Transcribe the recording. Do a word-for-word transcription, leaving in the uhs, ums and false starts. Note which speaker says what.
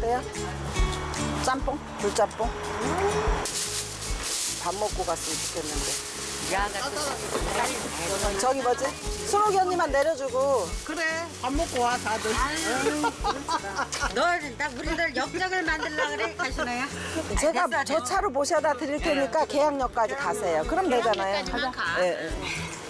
Speaker 1: 어때요? 짬뽕? 불짬뽕? 밥 먹고 갔으면 좋겠는데. 저기 뭐지? 수록이 언니만 내려주고.
Speaker 2: 그래, 밥 먹고 와, 다들.
Speaker 3: 널, 나 우리들 역적을 만들려고 그래, 가시나요?
Speaker 1: 제가
Speaker 3: 됐어,
Speaker 1: 저 차로 모셔다 드릴 테니까 계양역까지 가세요. 그럼 되잖아요.
Speaker 4: 계양역까지만 가.
Speaker 1: 예, 예.